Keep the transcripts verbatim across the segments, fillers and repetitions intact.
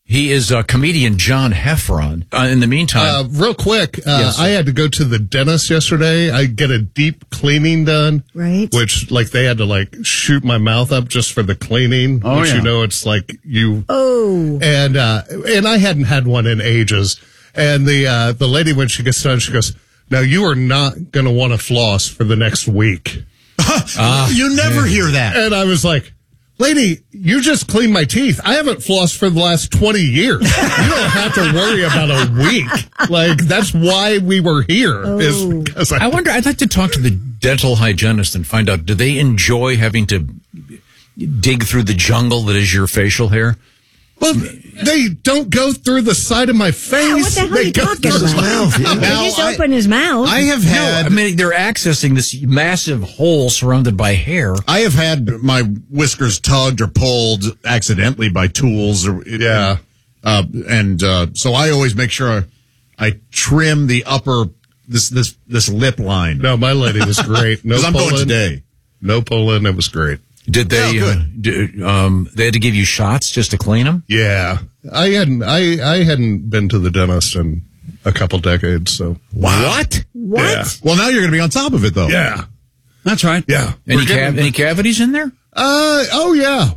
He is uh, comedian John Heffron. Uh, in the meantime... Uh, real quick, uh, yes, I had to go to the dentist yesterday. I get a deep cleaning done. Right. Which, like, they had to, like, shoot my mouth up just for the cleaning. Oh, which, yeah. you know, it's like you... Oh. And, uh, and I hadn't had one in ages. And the, uh, the lady, when she gets done, she goes, now you are not going to want to floss for the next week. uh, you never yeah. hear that. And I was like... Lady, you just cleaned my teeth. I haven't flossed for the last twenty years. You don't have to worry about a week. Like, that's why we were here. Oh. Is because I, I wonder, I'd like to talk to the dental hygienist and find out, do they enjoy having to dig through the jungle that is your facial hair? Well, they don't go through the side of my face. Yeah, what the hell they are you go talking through about? my mouth. They Now, just I- open his mouth. I have had... No, I mean, they're accessing this massive hole surrounded by hair. I have had my whiskers tugged or pulled accidentally by tools. Or, Yeah. Uh, and uh, so I always make sure I, I trim the upper, this this this lip line. No, my lady was great. No Because I'm pulling. going today. No pulling. It was great. Did they, Oh, uh, good. do, um, they had to give you shots just to clean them? Yeah. I hadn't, I, I hadn't been to the dentist in a couple decades, so. Wow. What? What? Yeah. Well, now you're going to be on top of it, though. Yeah. That's right. Yeah. Any, We're getting- cav- any cavities in there? Uh, oh, yeah.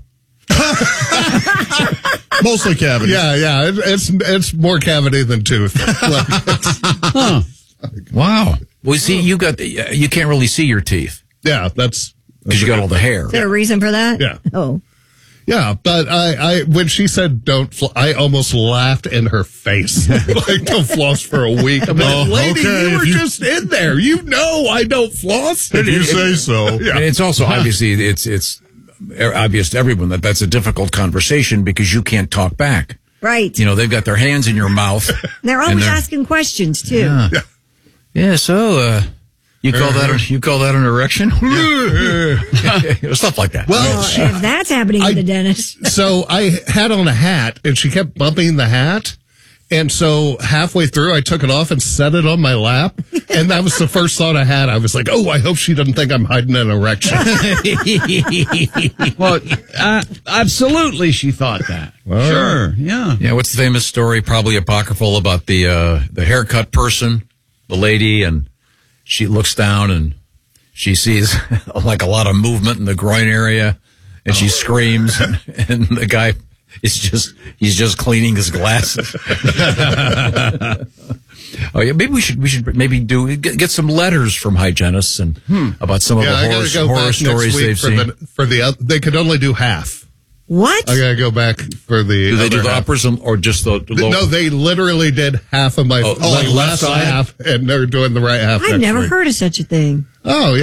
Mostly cavities. Yeah, yeah. It, it's, it's more cavity than tooth. Like, Huh. Wow. Well, see, you got, the, you can't really see your teeth yeah, that's. because you got all the hair. Is there a reason for that? Yeah. Oh. Yeah, but I, I when she said don't, fl- I almost laughed in her face. Like, don't floss for a week. I'm like, Oh, lady, okay, you were if you- just in there. You know I don't floss. If you say so. Yeah. And it's also obviously it's it's obvious to everyone that that's a difficult conversation because you can't talk back. Right. You know, they've got their hands in your mouth. They're and always they're- asking questions, too. Yeah. Yeah. So uh, you call that a, you call that an erection? Stuff like that. Well, Well, she- if that's happening I- at the dentist. so I had on a hat, and she kept bumping the hat. And so halfway through, I took it off and set it on my lap. And that was the first thought I had. I was like, oh, I hope she doesn't think I'm hiding an erection. Well, uh, absolutely, she thought that. All Sure, yeah. Yeah, what's the famous story, probably apocryphal, about the uh, the haircut person, the lady, and she looks down and she sees like a lot of movement in the groin area, and she screams, and, and the guy is just he's just cleaning his glasses. Oh yeah, maybe we should we should maybe do get, get some letters from hygienists and about some of Yeah, the I horror, gotta go horror back stories next week they've for seen. the, for the, oth- they could only do half. What? I gotta go back for the. Do they do other the half. uppers and- or just the, the lower? No, they literally did half of my Oh, like like left left side? half, and they're doing the right half. I've next never week. heard of such a thing. Oh, yeah.